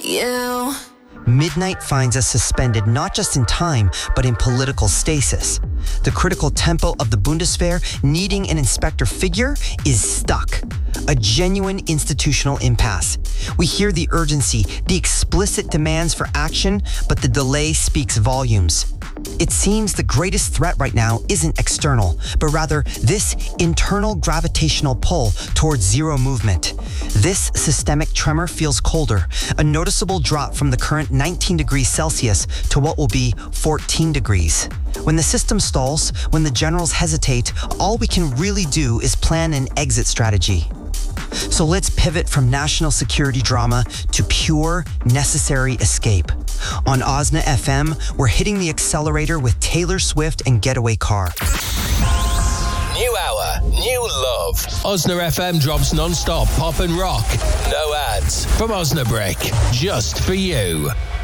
you. Midnight finds us suspended not just in time, but in political stasis. The critical tempo of the Bundeswehr, needing an inspector figure, is stuck. A genuine institutional impasse. We hear the urgency, the explicit demands for action, but the delay speaks volumes. It seems the greatest threat right now isn't external, but rather this internal gravitational pull towards zero movement. This systemic tremor feels colder, a noticeable drop from the current 19 degrees Celsius to what will be 14 degrees. When the system stalls, when the generals hesitate, all we can really do is plan an exit strategy. So let's pivot from national security drama to pure, necessary escape. On Osna FM, we're hitting the accelerator with Taylor Swift and Getaway Car. New hour, new love. Osna FM drops non-stop pop and rock. No ads. From Osnabrück, just for you.